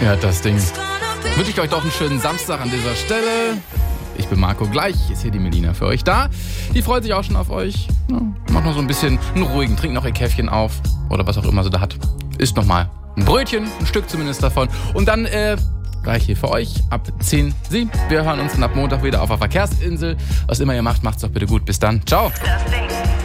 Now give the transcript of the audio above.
Ja, das Ding. Wünsche ich euch doch einen schönen Samstag an dieser Stelle. Ich bin Marco, gleich ist hier die Melina für euch da. Die freut sich auch schon auf euch. Ja, macht noch so ein bisschen einen ruhigen, trinkt noch ihr Käffchen auf oder was auch immer sie da hat. Isst noch mal ein Brötchen, ein Stück zumindest davon. Und dann gleich hier für euch ab 10 Sie. Wir hören uns dann ab Montag wieder auf der Verkehrsinsel. Was immer ihr macht, macht's doch bitte gut. Bis dann. Ciao.